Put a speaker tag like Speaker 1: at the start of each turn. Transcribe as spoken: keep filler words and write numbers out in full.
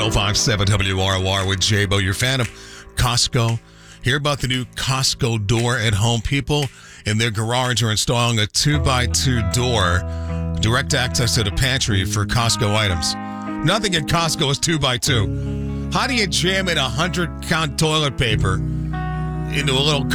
Speaker 1: oh five seven W R O R with J-Bo. You're a fan of Costco. Hear about the new Costco door at home. People in their garage are installing a two by two door, direct access to the pantry for Costco items. Nothing at Costco is two by two. How do you jam in a hundred count toilet paper into a little